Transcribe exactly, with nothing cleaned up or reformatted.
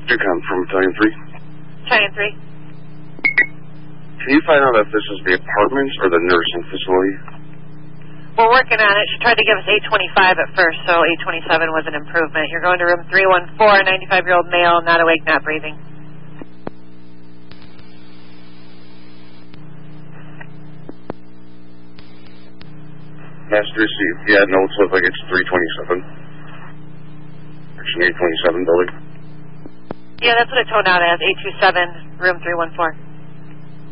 Ducon from Battalion three. Battalion three. Can you find out if this is the apartments or the nursing facility? We're working on it. She tried to give us eight twenty-five at first, so eight twenty-seven was an improvement. You're going to room three one four, ninety-five-year-old male, not awake, not breathing. Master received. Yeah, no, it looks like it's three twenty-seven. Section eight twenty-seven building. Yeah, that's what it toned out as, eight two seven, room three one four.